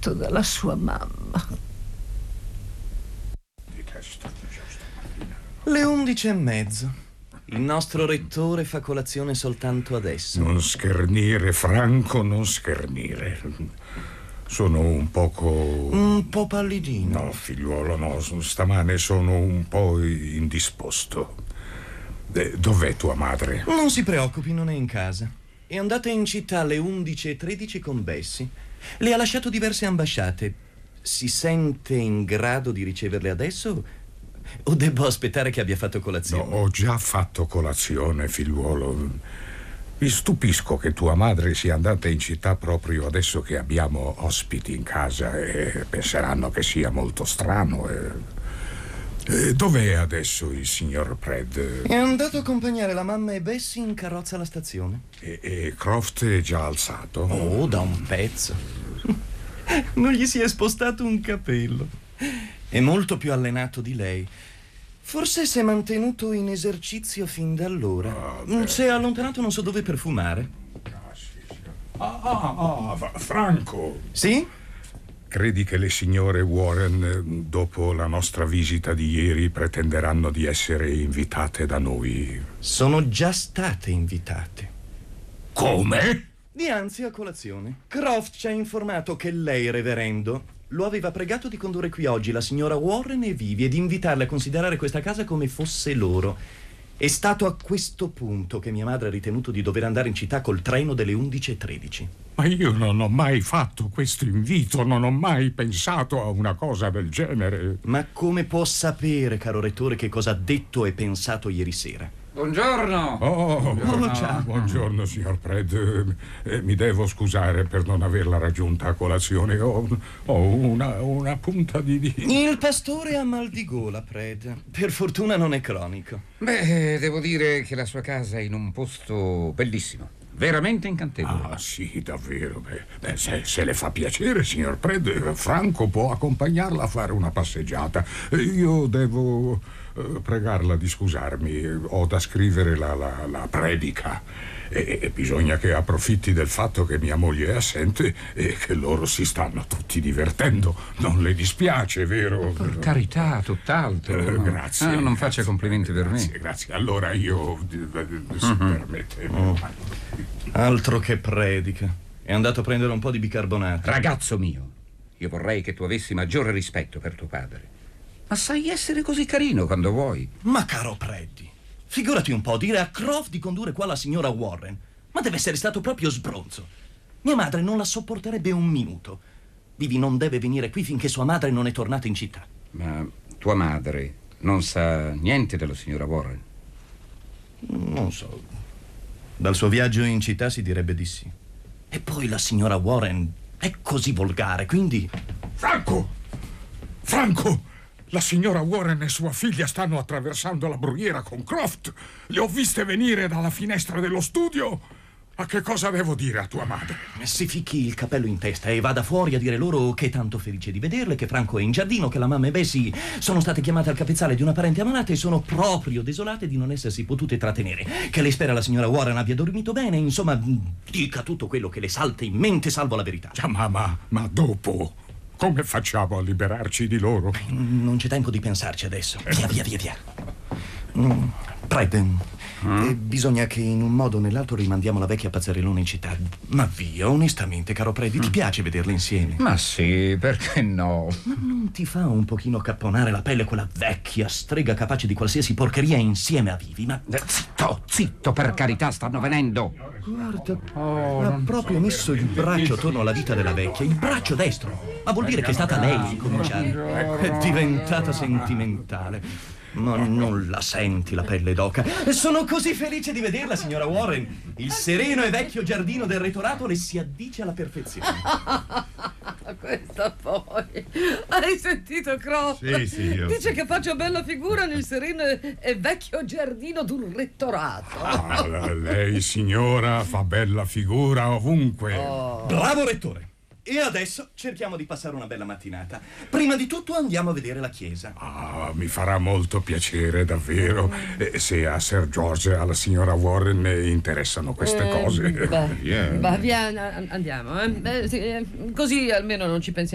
lasciato dalla sua mamma. Le 11:30. Il nostro rettore fa colazione soltanto adesso. Non schernire, Franco, non schernire. Sono un po' pallidino. No, figliuolo, no. Stamane sono un po' indisposto. Dov'è tua madre? Non si preoccupi, non è in casa. È andata in città alle 11:13 con Bessie. Le ha lasciato diverse ambasciate. Si sente in grado di riceverle adesso? O devo aspettare che abbia fatto colazione? No, ho già fatto colazione, figliuolo. Mi stupisco che tua madre sia andata in città proprio adesso che abbiamo ospiti in casa e penseranno che sia molto strano. Dov'è adesso il signor Pred? È andato a accompagnare la mamma e Bessie in carrozza alla stazione. E Croft è già alzato? Oh, da un pezzo. Non gli si è spostato un capello. È molto più allenato di lei. Forse si è mantenuto in esercizio fin da allora. Si è allontanato non so dove per fumare. Franco! Sì? Credi che le signore Warren, dopo la nostra visita di ieri, pretenderanno di essere invitate da noi? Sono già state invitate. Come? Dianzi a colazione. Croft ci ha informato che lei, reverendo, lo aveva pregato di condurre qui oggi la signora Warren e Vivi e di invitarle a considerare questa casa come fosse loro. È stato a questo punto che mia madre ha ritenuto di dover andare in città col treno delle 11:13. Ma io non ho mai fatto questo invito, non ho mai pensato a una cosa del genere. Ma come può sapere, caro rettore, che cosa ha detto e pensato ieri sera? Buongiorno. Ciao. Buongiorno, signor Pred. Mi devo scusare per non averla raggiunta a colazione. Ho una punta di... Il pastore ha mal di gola, Pred. Per fortuna non è cronico. Beh, devo dire che la sua casa è in un posto bellissimo. Veramente incantevole. Ah, sì, davvero. Beh, se le fa piacere, signor Pred, Franco può accompagnarla a fare una passeggiata. Io devo pregarla di scusarmi. Ho da scrivere la predica e bisogna che approfitti del fatto che mia moglie è assente e che loro si stanno tutti divertendo. Non le dispiace, vero? Per carità, tutt'altro. Grazie. Non faccia complimenti per me. Grazie. Allora io, se permette... Altro che predica. È andato a prendere un po' di bicarbonato. Ragazzo mio, io vorrei che tu avessi maggiore rispetto per tuo padre. Ma sai essere così carino quando vuoi. Ma caro Preddy, figurati un po', dire a Croft di condurre qua la signora Warren. Ma deve essere stato proprio sbronzo. Mia madre non la sopporterebbe un minuto. Vivi non deve venire qui finché sua madre non è tornata in città. Ma tua madre non sa niente della signora Warren? Non so. Dal suo viaggio in città si direbbe di sì. E poi la signora Warren è così volgare, quindi... Franco! La signora Warren e sua figlia stanno attraversando la brughiera con Croft. Le ho viste venire dalla finestra dello studio. A che cosa devo dire a tua madre? Si ficchi il cappello in testa e vada fuori a dire loro che è tanto felice di vederle, che Franco è in giardino, che la mamma e Bessie sono state chiamate al capezzale di una parente ammalata e sono proprio desolate di non essersi potute trattenere, che lei spera la signora Warren abbia dormito bene, insomma, dica tutto quello che le salta in mente, salvo la verità. Già, ma dopo... Come facciamo a liberarci di loro? Non c'è tempo di pensarci adesso. Via. Pred, bisogna che in un modo o nell'altro rimandiamo la vecchia pazzarellona in città. Ma via, onestamente, caro Preddy, ti piace vederle insieme? Ma sì, perché no? Ma non ti fa un pochino capponare la pelle quella vecchia strega capace di qualsiasi porcheria insieme a Vivi? Ma... Zitto, per carità, stanno venendo. Guarda, ha proprio messo il braccio attorno alla vita della vecchia, il braccio destro. Ma vuol dire che è stata lei a cominciare. È diventata sentimentale. Ma non la senti la pelle d'oca? Sono così felice di vederla, signora Warren. Il sereno e vecchio giardino del rettorato le si addice alla perfezione. Questa poi. Hai sentito, Croft? Sì, io... Dice che faccio bella figura nel sereno e vecchio giardino d'un rettorato. Lei, signora, fa bella figura ovunque. Bravo, rettore. E adesso cerchiamo di passare una bella mattinata. Prima di tutto andiamo a vedere la chiesa. Mi farà molto piacere, davvero. Se a Sir George e alla signora Warren interessano queste cose. Via, andiamo. Sì, così almeno non ci pensiamo.